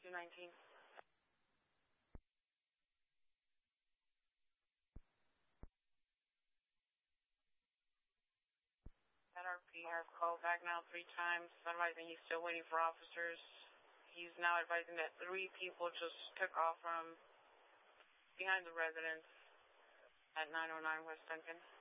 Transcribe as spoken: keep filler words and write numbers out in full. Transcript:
two nineteen. N R P has called back now three times, advising he's still waiting for officers. He's now advising that three people just took off from behind the residence at nine oh nine West Duncan.